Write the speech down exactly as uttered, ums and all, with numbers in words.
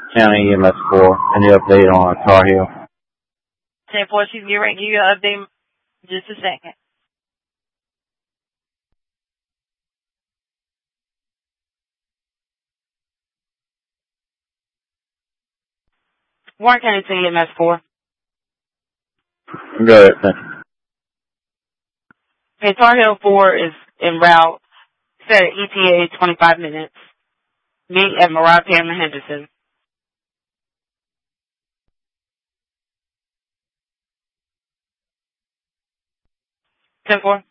County E M S four. Any update on Tar Heel? ten four, she's getting ready to give you an update in just a second. Warren County to E M S four. Go ahead, thank you. Okay, Tar Heel four is en route. Set at E T A twenty-five minutes. Meet at Mariah Pam and Henderson. ten four.